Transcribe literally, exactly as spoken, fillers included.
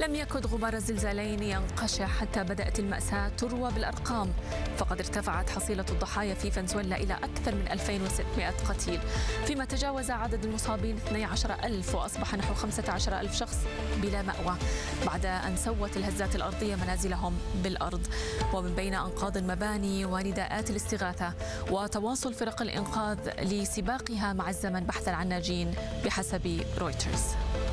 لم يكد غبار الزلزالين ينقشع حتى بدأت المأساة تروى بالأرقام، فقد ارتفعت حصيلة الضحايا في فنزويلا إلى أكثر من ألفين وستمائة قتيل، فيما تجاوز عدد المصابين اثني عشر ألف، وأصبح نحو خمسة عشر ألف شخص بلا مأوى بعد أن سوت الهزات الأرضية منازلهم بالأرض. ومن بين أنقاض المباني ونداءات الاستغاثة وتواصل فرق الإنقاذ لسباقها مع الزمن بحثا عن ناجين بحسب رويترز.